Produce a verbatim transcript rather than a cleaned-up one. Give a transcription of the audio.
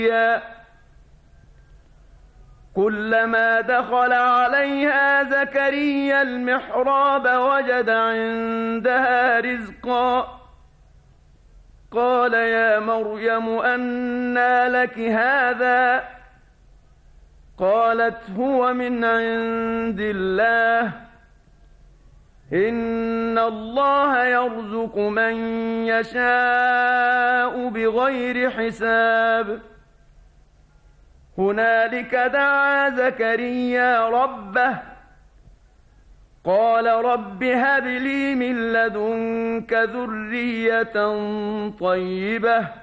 كلما دخل عليها زكريا المحراب وجد عندها رزقا قال يا مريم أنى لك هذا قالت هو من عند الله إن الله يرزق من يشاء بغير حساب هنالك دعا زكريا ربه قال رب هب لي من لدنك ذرية طيبة